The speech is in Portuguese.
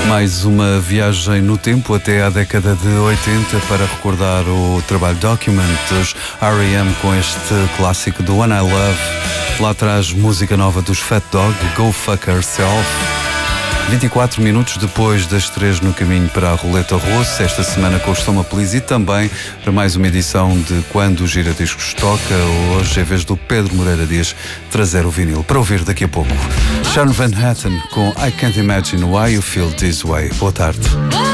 Mais uma viagem no tempo até à década de 80 para recordar o trabalho Document dos R.E.M. com este clássico do One I Love. Lá atrás, música nova dos Fat Dog, Go Fuck Herself. 24 minutos depois das 3 no caminho para a Roleta Russa, esta semana com o Stoma Please e também para mais uma edição de Quando o Gira Discos toca, hoje em vez do Pedro Moreira Dias trazer o vinil para ouvir daqui a pouco. Sharon Van Hatten com I Can't Imagine Why You Feel This Way. Boa tarde.